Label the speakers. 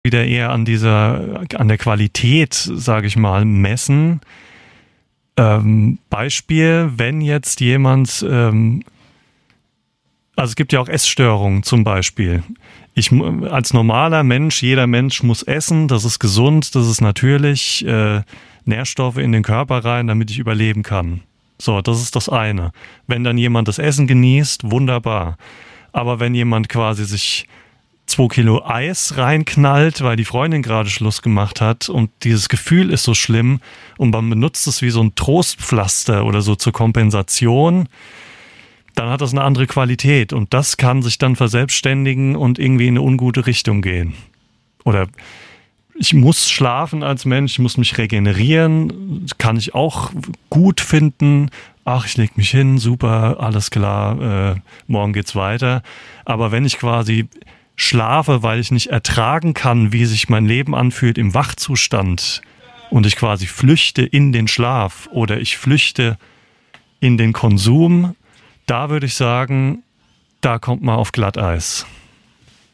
Speaker 1: wieder eher an der Qualität, sage ich mal, messen. Beispiel, wenn jetzt jemand, also es gibt ja auch Essstörungen zum Beispiel. Als normaler Mensch, jeder Mensch muss essen, das ist gesund, das ist natürlich, Nährstoffe in den Körper rein, damit ich überleben kann. So, das ist das eine. Wenn dann jemand das Essen genießt, wunderbar. Aber wenn jemand quasi sich 2 Kilo Eis reinknallt, weil die Freundin gerade Schluss gemacht hat und dieses Gefühl ist so schlimm und man benutzt es wie so ein Trostpflaster oder so zur Kompensation, dann hat das eine andere Qualität und das kann sich dann verselbstständigen und irgendwie in eine ungute Richtung gehen. Oder ich muss schlafen als Mensch, ich muss mich regenerieren, kann ich auch gut finden. Ach, ich leg mich hin, super, alles klar, morgen geht's weiter. Aber wenn ich quasi schlafe, weil ich nicht ertragen kann, wie sich mein Leben anfühlt im Wachzustand und ich quasi flüchte in den Schlaf oder ich flüchte in den Konsum, da würde ich sagen, da kommt man auf Glatteis.